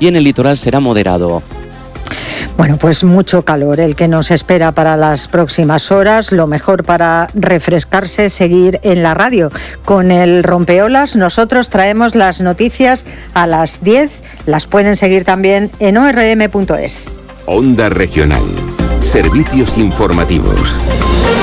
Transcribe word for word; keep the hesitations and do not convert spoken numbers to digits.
y en el litoral será moderado. Bueno, pues mucho calor el que nos espera para las próximas horas. Lo mejor para refrescarse es seguir en la radio. Con el Rompeolas nosotros traemos las noticias a las diez. Las pueden seguir también en o r m punto es. Onda Regional. Servicios informativos.